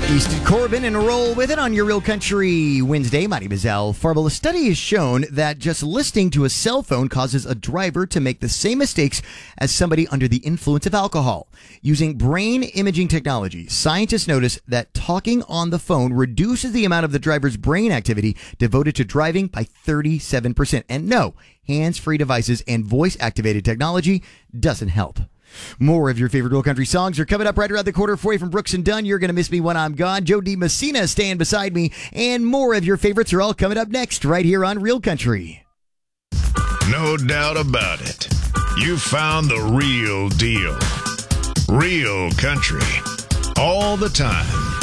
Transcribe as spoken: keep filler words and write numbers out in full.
Easton Corbin and roll with it on your Real Country Wednesday. My name is Al Farble. A study has shown that just listening to a cell phone causes a driver to make the same mistakes as somebody under the influence of alcohol. Using brain imaging technology, scientists notice that talking on the phone reduces the amount of the driver's brain activity devoted to driving by thirty-seven percent. And no, hands-free devices and voice-activated technology doesn't help. More of your favorite Real Country songs are coming up right around the corner for you from Brooks and Dunn. You're going to miss me when I'm gone. Joe DiMessina staying beside me. And more of your favorites are all coming up next right here on Real Country. No doubt about it. You found the real deal. Real Country. All the time.